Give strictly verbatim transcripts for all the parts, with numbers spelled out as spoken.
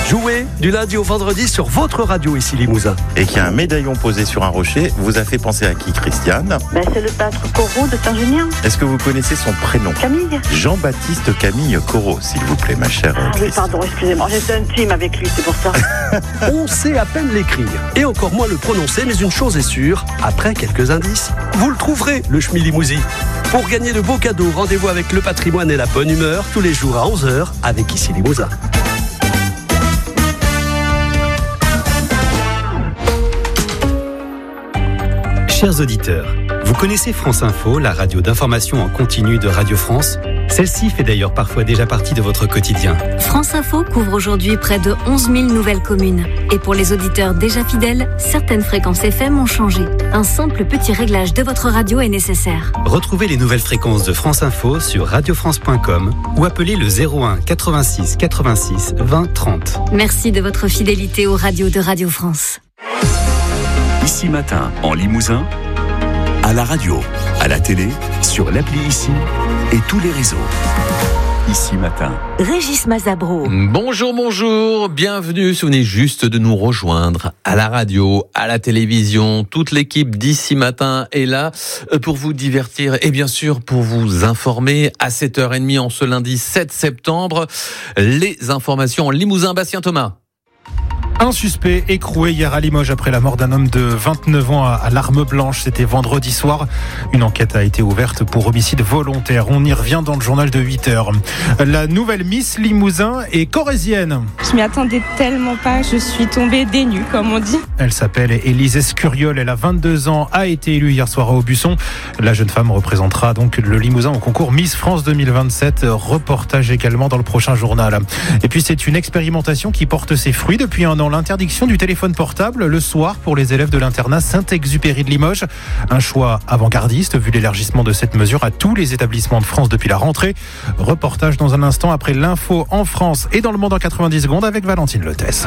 Jouez du lundi au vendredi sur votre radio ici Limousin. Et qu'il y a un médaillon posé sur un rocher, vous a fait penser à qui, Christiane ? Ben, c'est le peintre Corot de Saint-Junien. Est-ce que vous connaissez son prénom ? Camille. Jean-Baptiste Camille Corot, s'il vous plaît, ma chère Ah oui, Christiane. pardon, excusez-moi, j'étais intime avec lui, c'est pour ça. On sait à peine l'écrire et encore moins le prononcer, mais une chose est sûre, après quelques indices, vous le trouverez, le Schmilimousi. Pour gagner de beaux cadeaux, rendez-vous avec le patrimoine et la bonne humeur tous les jours à onze heures avec ici Limousin. Chers auditeurs, vous connaissez France Info, la radio d'information en continu de Radio France ? Celle-ci fait d'ailleurs parfois déjà partie de votre quotidien. France Info couvre aujourd'hui près de onze mille nouvelles communes. Et pour les auditeurs déjà fidèles, certaines fréquences F M ont changé. Un simple petit réglage de votre radio est nécessaire. Retrouvez les nouvelles fréquences de France Info sur radio france point com ou appelez le zéro un quatre-vingt-six quatre-vingt-six vingt trente. Merci de votre fidélité aux radios de Radio France. Ici Matin, en Limousin, à la radio, à la télé, sur l'appli Ici et tous les réseaux. Ici Matin. Régis Mazabro. Bonjour, bonjour, bienvenue. Si vous venez juste de nous rejoindre à la radio, à la télévision, toute l'équipe d'Ici Matin est là pour vous divertir et bien sûr pour vous informer à sept heures trente en ce lundi sept septembre. Les informations en Limousin, Bastien Thomas. Un suspect écroué hier à Limoges après la mort d'un homme de vingt-neuf ans à l'arme blanche. C'était vendredi soir. Une enquête a été ouverte pour homicide volontaire. On y revient dans le journal de huit heures. La nouvelle Miss Limousin est corrézienne. Je m'y attendais tellement pas. Je suis tombée des nues, comme on dit. Elle s'appelle Élise Escuriol. Elle a vingt-deux ans, a été élue hier soir à Aubusson. La jeune femme représentera donc le Limousin au concours Miss France deux mille vingt-sept. Reportage également dans le prochain journal. Et puis c'est une expérimentation qui porte ses fruits depuis un an. L'interdiction du téléphone portable le soir pour les élèves de l'internat Saint-Exupéry de Limoges. Un choix avant-gardiste vu l'élargissement de cette mesure à tous les établissements de France depuis la rentrée. Reportage dans un instant après l'info en France et dans le monde en quatre-vingt-dix secondes avec Valentine Lotès.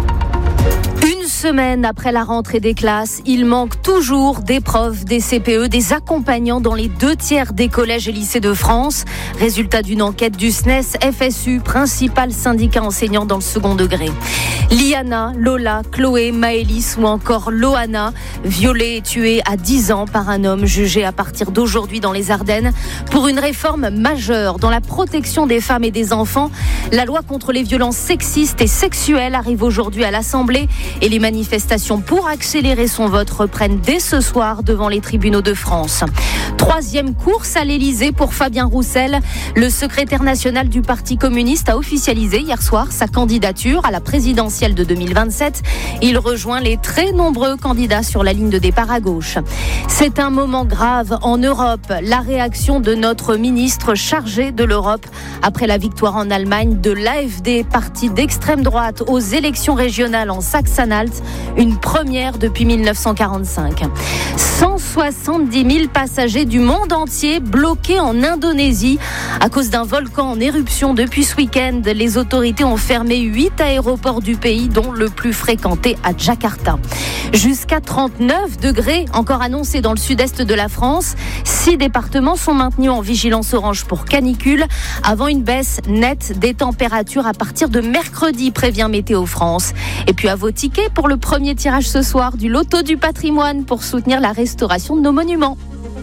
Semaine après la rentrée des classes, il manque toujours des profs, des C P E, des accompagnants dans les deux tiers des collèges et lycées de France. Résultat d'une enquête du S N E S F S U, principal syndicat enseignant dans le second degré. Liana, Lola, Chloé, Maëlys ou encore Loana, violée et tuée à dix ans par un homme jugé à partir d'aujourd'hui dans les Ardennes pour une réforme majeure dans la protection des femmes et des enfants. La loi contre les violences sexistes et sexuelles arrive aujourd'hui à l'Assemblée et les manifestations pour accélérer son vote reprennent dès ce soir devant les tribunaux de France. Troisième course à l'Élysée pour Fabien Roussel. Le secrétaire national du Parti communiste a officialisé hier soir sa candidature à la présidentielle de deux mille vingt-sept. Il rejoint les très nombreux candidats sur la ligne de départ à gauche. C'est un moment grave en Europe. La réaction de notre ministre chargé de l'Europe après la victoire en Allemagne de l'A F D, parti d'extrême droite, aux élections régionales en Saxe-Anhalt. Une première depuis mille neuf cent quarante-cinq. cent soixante-dix mille passagers du monde entier bloqués en Indonésie à cause d'un volcan en éruption depuis ce week-end. Les autorités ont fermé huit aéroports du pays, dont le plus fréquenté à Jakarta. Jusqu'à trente-neuf degrés encore annoncés dans le sud-est de la France. Six départements sont maintenus en vigilance orange pour canicule avant une baisse nette des températures à partir de mercredi, prévient Météo France. Et puis à vos tickets pour le premier tirage ce soir du Loto du patrimoine pour soutenir la restauration de nos monuments.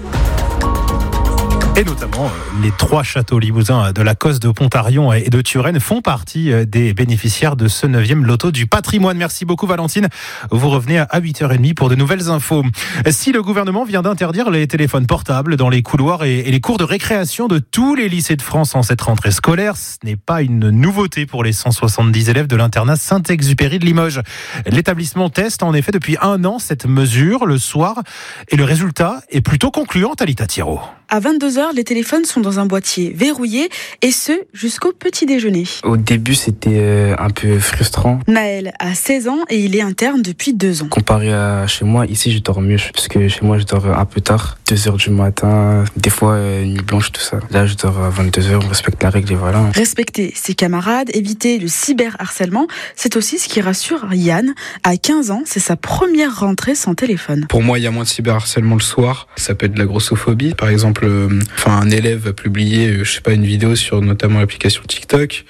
Et notamment, les trois châteaux limousins de la Coste, de Pontarion et de Turenne font partie des bénéficiaires de ce neuvième loto du patrimoine. Merci beaucoup Valentine. Vous revenez à huit heures trente pour de nouvelles infos. Si le gouvernement vient d'interdire les téléphones portables dans les couloirs et les cours de récréation de tous les lycées de France en cette rentrée scolaire, ce n'est pas une nouveauté pour les cent soixante-dix élèves de l'internat Saint-Exupéry de Limoges. L'établissement teste en effet depuis un an cette mesure le soir et le résultat est plutôt concluant, Talita Thiraud. À vingt-deux heures, les téléphones sont dans un boîtier verrouillé et ce, jusqu'au petit déjeuner. Au début, c'était euh, un peu frustrant. Naël a seize ans et il est interne depuis deux ans. Comparé à chez moi, ici, je dors mieux. Parce que chez moi, je dors un peu tard. deux heures du matin, des fois, euh, nuit blanche, tout ça. Là, je dors à vingt-deux heures, on respecte la règle et voilà. Respecter ses camarades, éviter le cyberharcèlement, c'est aussi ce qui rassure Yann. À quinze ans, c'est sa première rentrée sans téléphone. Pour moi, il y a moins de cyberharcèlement le soir. Ça peut être de la grossophobie. Par exemple, euh, enfin, un élève va publier, euh, je sais pas, une vidéo sur notamment l'application TikTok.